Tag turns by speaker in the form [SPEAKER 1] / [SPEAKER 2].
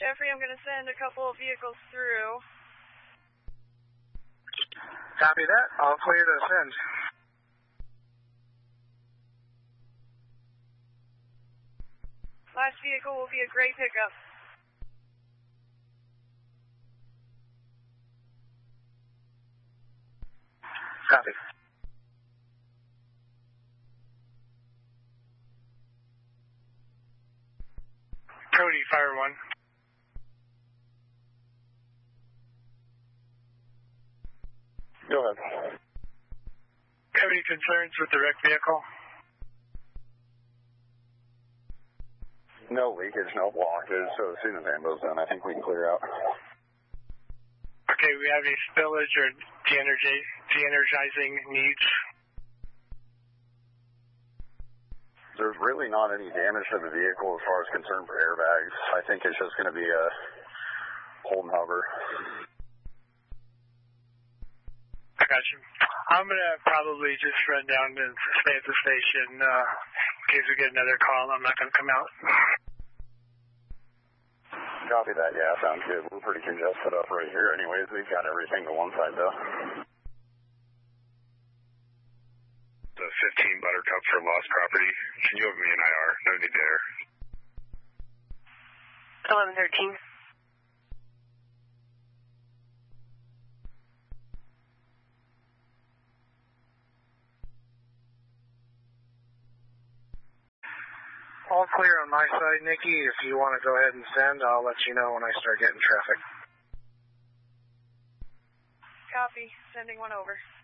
[SPEAKER 1] Jeffrey, I'm going to send a couple of vehicles through.
[SPEAKER 2] Copy that. All clear to send.
[SPEAKER 1] Last vehicle will be a gray pickup.
[SPEAKER 2] Copy.
[SPEAKER 3] Cody, Fire 1.
[SPEAKER 4] Go ahead.
[SPEAKER 3] Cody, concerns with the wrecked vehicle?
[SPEAKER 4] No leakage, no blockage, so as soon as ambo's done, I think we can clear out.
[SPEAKER 3] Okay, we have any spillage or de-energizing needs?
[SPEAKER 4] There's really not any damage to the vehicle as far as concern for airbags. I think it's just going to be a hold and hover.
[SPEAKER 3] I got you. I'm going to probably just run down and stay at the station in case we get another call. I'm not going to come out.
[SPEAKER 4] Copy that. Yeah, sounds good. We're pretty congested up right here anyways. We've got everything to one side, though.
[SPEAKER 5] The 15 Buttercup for lost property. Can you have me an IR? No need there.
[SPEAKER 6] 1113.
[SPEAKER 2] All clear on my side, Nikki. If you want to go ahead and send, I'll let you know when I start getting traffic.
[SPEAKER 1] Copy. Sending one over.